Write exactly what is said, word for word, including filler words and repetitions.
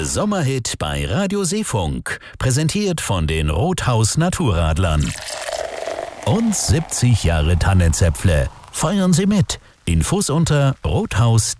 Ihr Sommerhit bei Radio Seefunk, präsentiert von den Rothaus Naturradlern. Und siebzig Jahre Tannenzäpfle. Feiern Sie mit. Infos unter rothaus punkt